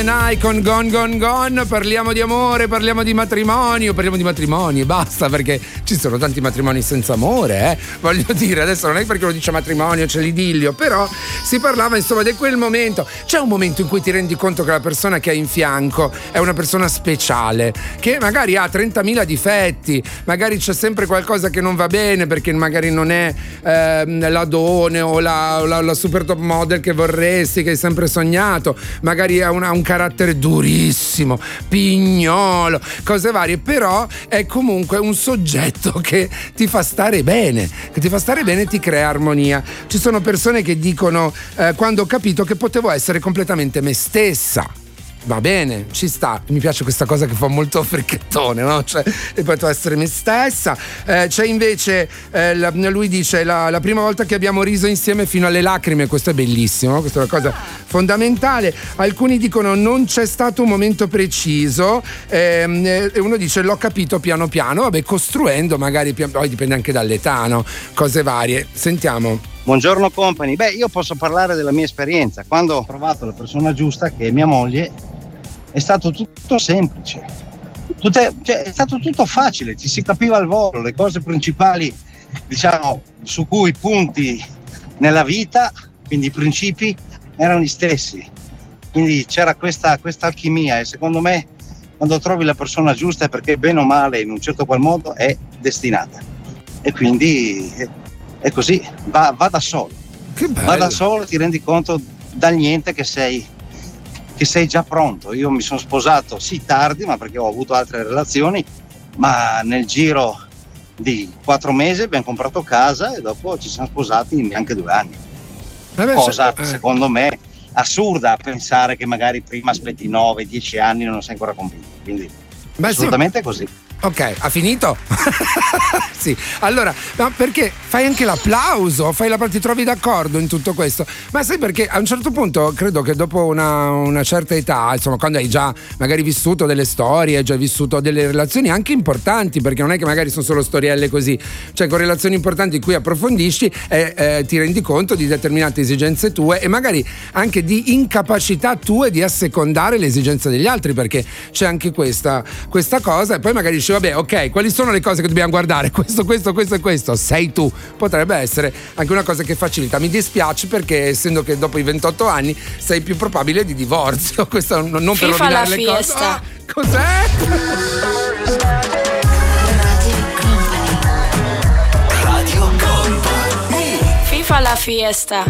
Con Gone Gone Gone parliamo di amore, parliamo di matrimonio, parliamo di matrimoni e basta, perché ci sono tanti matrimoni senza amore, voglio dire, adesso non è perché lo dice matrimonio c'è l'idillio, però si parlava insomma di quel momento. C'è un momento in cui ti rendi conto che la persona che hai in fianco è una persona speciale, che magari ha 30.000 difetti, magari c'è sempre qualcosa che non va bene perché magari non è la donna o la super top model che vorresti, che hai sempre sognato, magari ha un carattere durissimo, pignolo, cose varie, però è comunque un soggetto che ti fa stare bene, ti crea armonia. Ci sono persone che dicono quando ho capito che potevo essere completamente me stessa. Va bene, ci sta, mi piace questa cosa che fa molto fricchettone, no? Cioè, e potevo essere me stessa. C'è invece, lui dice, la prima volta che abbiamo riso insieme fino alle lacrime, questo è bellissimo, no? Questa è una cosa fondamentale. Alcuni dicono non c'è stato un momento preciso, e uno dice l'ho capito piano piano, vabbè, costruendo magari, poi dipende anche dall'età, no? Cose varie. Sentiamo. Buongiorno company, io posso parlare della mia esperienza. Quando ho trovato la persona giusta, che è mia moglie, è stato tutto semplice, è stato tutto facile, ci si capiva al volo, le cose principali, diciamo, su cui punti nella vita, quindi i principi erano gli stessi, quindi c'era questa alchimia, e secondo me quando trovi la persona giusta è perché bene o male in un certo qual modo è destinata, e quindi è così, va da solo. Che bello. Va da solo, ti rendi conto dal niente che sei già pronto. Io mi sono sposato sì tardi, ma perché ho avuto altre relazioni, ma nel giro di 4 mesi abbiamo comprato casa e dopo ci siamo sposati in neanche 2 anni. Cosa secondo me assurda, pensare che magari prima aspetti 9-10 anni e non sei ancora convinto, quindi assolutamente sì. Così. Ok, ha finito? Sì, allora, ma perché fai anche l'applauso, ti trovi d'accordo in tutto questo? Ma sai perché a un certo punto credo che dopo una certa età, insomma, quando hai già magari vissuto delle storie, hai già vissuto delle relazioni anche importanti, perché non è che magari sono solo storielle così, cioè con relazioni importanti in cui approfondisci e ti rendi conto di determinate esigenze tue e magari anche di incapacità tue di assecondare le esigenze degli altri, perché c'è anche questa cosa, e poi magari dici vabbè, ok, quali sono le cose che dobbiamo guardare? Questo e questo, sei tu. Potrebbe essere anche una cosa che facilita. Mi dispiace perché essendo che dopo i 28 anni sei più probabile di divorzio. Questo non per rovinare le cose. Ah, cos'è? FIFA la fiesta.